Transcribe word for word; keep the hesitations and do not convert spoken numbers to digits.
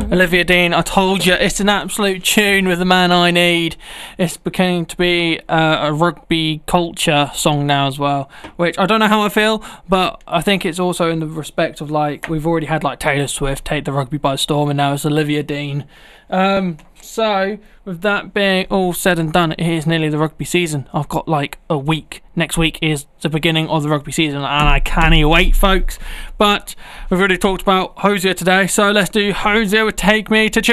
Olivia Dean, I told you, it's an absolute tune with the man I need. It's beginning to be uh, a rugby culture song now as well, which I don't know how I feel, but I think it's also in the respect of, like, we've already had like Taylor Swift take the rugby by storm, and now it's Olivia Dean. Um, so, with that being all said and done, it is nearly the rugby season. I've got like a week. Next week is the beginning of the rugby season, and I can't wait, folks. But we've already talked about Hosier today, so let's do Hosier with Take Me to Church.